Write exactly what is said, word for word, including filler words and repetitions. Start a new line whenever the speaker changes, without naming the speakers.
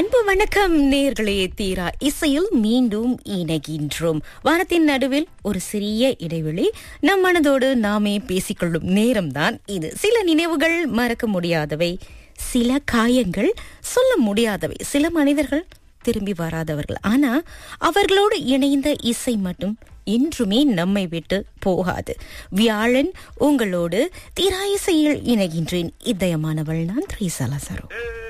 அன்பு வணக்கம் நேயர்களே, தீரா இசையில் மீண்டும் இணைகின்றோம். வாரத்தின் நடுவில் ஒரு சிறிய இடைவெளி, நம் மனதோடு நாமே பேசிக்கொள்ளும் நேரம்தான் இது. சில நினைவுகள் மறக்க முடியாதவை, சில காயங்கள் சொல்ல முடியாதவை, சில மனிதர்கள் திரும்பி வராதவர்கள். ஆனா அவர்களோடு இணைந்த இசை மட்டும் இன்றுமே நம்மை விட்டு போகாது. வியாழன் உங்களோடு தீரா இசையில் இணைகின்றேன். இதயமானவள் நான் த்ரீசா லாசரோ.